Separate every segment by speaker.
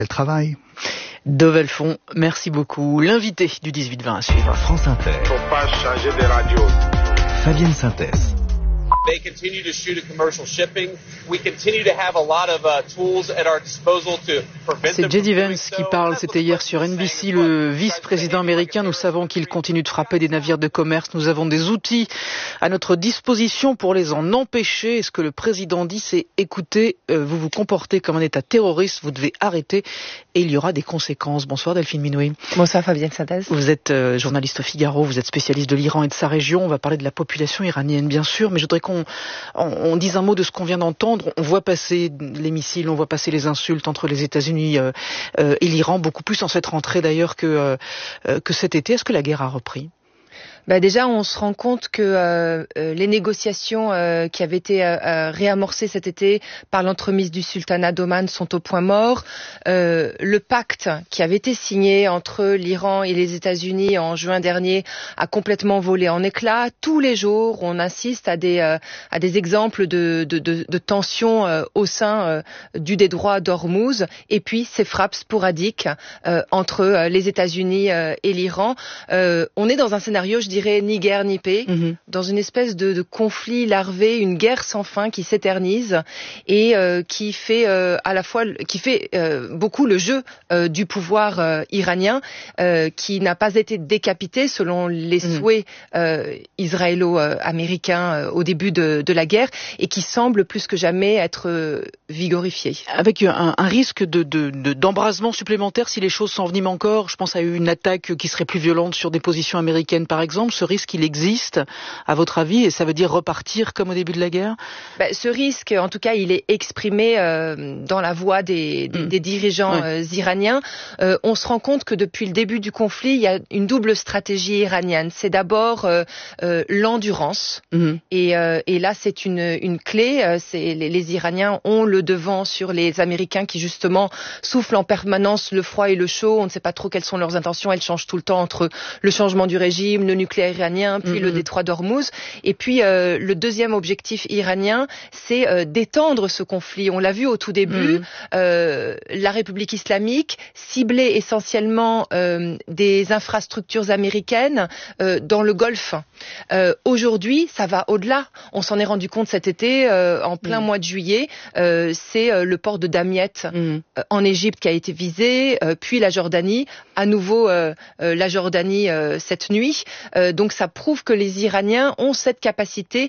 Speaker 1: Elle travaille.
Speaker 2: Dovelfond, merci beaucoup. L'invité du 18-20 à suivre.
Speaker 1: France Inter.
Speaker 3: Faut pas changer de radio.
Speaker 1: Fabienne Synthèse.
Speaker 4: They continue to shoot at commercial shipping. We continue to have a lot of tools at our disposal to prevent them.
Speaker 2: C'est J.D. Vance qui parle, c'était hier sur NBC, le vice-président américain. Nous savons qu'il continue de frapper des navires de commerce. Nous avons des outils à notre disposition pour les en empêcher. Et ce que le président dit, c'est écoutez, vous vous comportez comme un État terroriste, vous devez arrêter et il y aura des conséquences. Bonsoir Delphine Minoui.
Speaker 5: Bonsoir Fabienne Synthèse.
Speaker 2: Vous êtes journaliste au Figaro, vous êtes spécialiste de l'Iran et de sa région. On va parler de la population iranienne bien sûr, mais je voudrais qu'on dise un mot de ce qu'on vient d'entendre. On voit passer les missiles, on voit passer les insultes entre les États-Unis et l'Iran, beaucoup plus en cette rentrée d'ailleurs que cet été. Est-ce que la guerre a repris ?
Speaker 5: Déjà, on se rend compte que les négociations qui avaient été réamorcées cet été par l'entremise du sultanat d'Oman sont au point mort. Le pacte qui avait été signé entre l'Iran et les États-Unis en juin dernier a complètement volé en éclats. Tous les jours, on assiste à des exemples de tensions au sein du détroit d'Ormuz et puis ces frappes sporadiques entre les États-Unis et l'Iran. On est dans un scénario, je dirais, ni guerre ni paix, dans une espèce de conflit larvé, une guerre sans fin qui s'éternise et qui fait beaucoup le jeu du pouvoir iranien, qui n'a pas été décapité selon les souhaits israélo-américains au début de la guerre et qui semble plus que jamais être vigorifié.
Speaker 2: Avec un risque d'embrasement supplémentaire si les choses s'enveniment encore. Je pense à une attaque qui serait plus violente sur des positions américaines par exemple. Ce risque, il existe, à votre avis, et ça veut dire repartir comme au début de la guerre ?
Speaker 5: Ce risque, en tout cas, il est exprimé dans la voix des dirigeants iraniens. On se rend compte que depuis le début du conflit, il y a une double stratégie iranienne. C'est d'abord l'endurance, et là, c'est une clé. Les Iraniens ont le devant sur les Américains qui, justement, soufflent en permanence le froid et le chaud. On ne sait pas trop quelles sont leurs intentions. Elles changent tout le temps entre le changement du régime, le nucléaire iranien, puis le détroit d'Ormuz. Et puis, le deuxième objectif iranien, c'est d'étendre ce conflit. On l'a vu au tout début, la République islamique ciblait essentiellement des infrastructures américaines dans le Golfe. Aujourd'hui, ça va au-delà. On s'en est rendu compte cet été, en plein mois de juillet. C'est le port de Damiette en Égypte qui a été visé, puis la Jordanie, à nouveau la Jordanie cette nuit. Donc ça prouve que les Iraniens ont cette capacité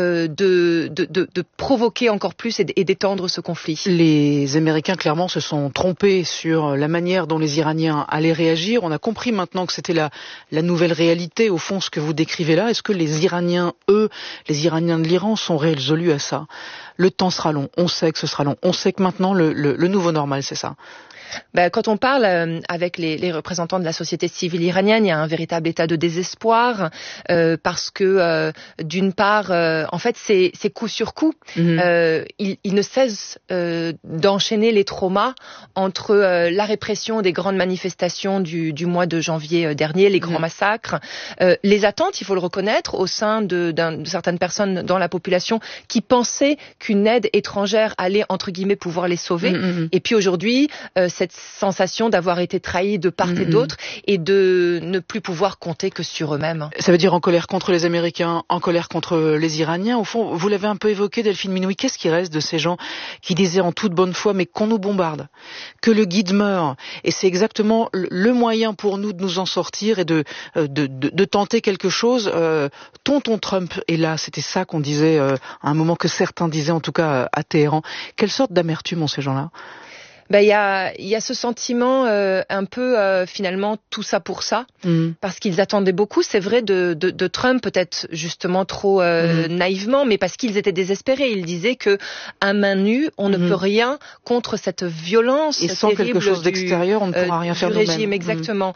Speaker 5: de provoquer encore plus et d'étendre ce conflit.
Speaker 2: Les Américains clairement se sont trompés sur la manière dont les Iraniens allaient réagir. On a compris maintenant que c'était la nouvelle réalité, au fond, ce que vous décrivez là. Est-ce que les Iraniens, les Iraniens de l'Iran, sont résolus à ça ? Le temps sera long, on sait que ce sera long. On sait que maintenant le nouveau normal, c'est ça.
Speaker 5: Quand on parle avec les représentants de la société civile iranienne, il y a un véritable état de désespoir parce que d'une part, en fait, c'est coup sur coup. Ils ne cessent d'enchaîner les traumas entre la répression des grandes manifestations du mois de janvier dernier, les grands massacres, les attentes, il faut le reconnaître, au sein de certaines personnes dans la population qui pensaient qu'une aide étrangère allait, entre guillemets, pouvoir les sauver. Et puis aujourd'hui, cette sensation d'avoir été trahis de part et d'autre et de ne plus pouvoir compter que sur eux-mêmes.
Speaker 2: Ça veut dire en colère contre les Américains, en colère contre les Iraniens. Au fond, vous l'avez un peu évoqué, Delphine Minoui, qu'est-ce qui reste de ces gens qui disaient en toute bonne foi, mais qu'on nous bombarde, que le guide meurt, et c'est exactement le moyen pour nous de nous en sortir et de tenter quelque chose. Tonton Trump est là, c'était ça qu'on disait à un moment, que certains disaient en tout cas à Téhéran. Quelle sorte d'amertume ont ces gens-là ?
Speaker 5: Il y a ce sentiment un peu finalement tout ça pour ça, parce qu'ils attendaient beaucoup, c'est vrai, de Trump, peut-être justement trop naïvement, mais parce qu'ils étaient désespérés. Ils disaient que à main nue, on ne peut rien contre cette violence.
Speaker 2: Et sans quelque chose d'extérieur, on ne pourra rien faire nous-mêmes.
Speaker 5: Régime, exactement.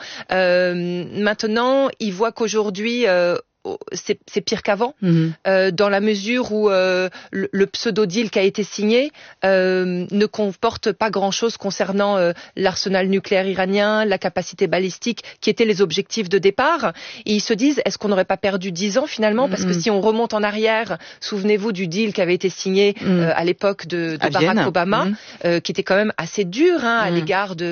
Speaker 5: Maintenant, ils voient qu'aujourd'hui c'est pire qu'avant, dans la mesure où le pseudo-deal qui a été signé ne comporte pas grand-chose concernant l'arsenal nucléaire iranien, la capacité balistique, qui étaient les objectifs de départ. Et ils se disent, est-ce qu'on n'aurait pas perdu 10 ans finalement ? Parce que si on remonte en arrière, souvenez-vous du deal qui avait été signé à l'époque de Barack Obama, qui était quand même assez dur à l'égard de